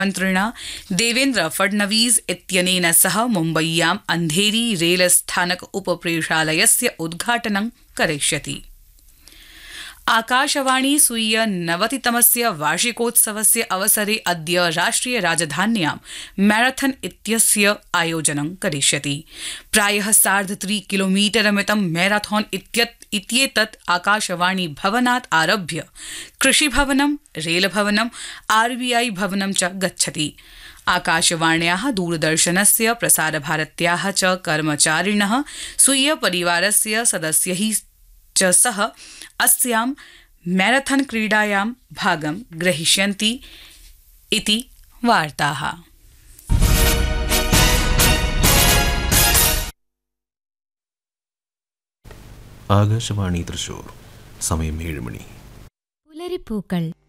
मन्त्रिणा देवेन्द्र फडणवीस इत्यनेन सह मुम्बय्यां अन्धेरी रेलस्थानक उपप्रेषालयस्य उद्घाटनं करिष्यति। आकाशवाणी स्वीय 90तमस्य वार्षिकोत्सवस्य अवसरे अद्य राष्ट्रिय राजधान्यां मैराथन इत्यस्य आयोजनं करिष्यति। प्रायः 3.5 किलोमीटरमितं मैराथन इत्येतत् आकाशवाणी भवनात् आरभ्य कृषिभवनं, रेलभवनं, RBI भवनं च गच्छति। आकाशवाण्याः, दूरदर्शनस्य, प्रसारभारत्याः च कर्मचारिणः स्वीय परिवारस्य सदस्यैः च सह अस्यां मैराथन क्रीडायां भागं ग्रहीष्यन्ति इति वार्ताः। ആകാശവാണി തൃശൂർ സമയം 7 മണി. പുലരിപ്പൂക്കൾ